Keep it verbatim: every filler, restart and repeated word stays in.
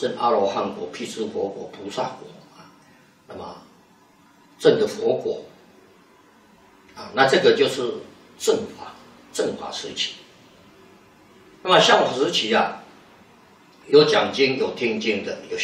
证阿罗汉果、辟支佛果、菩萨果啊，那么证的佛果啊，那这个就是正法正法时期。那么相法时期啊，有讲经、有听经的，有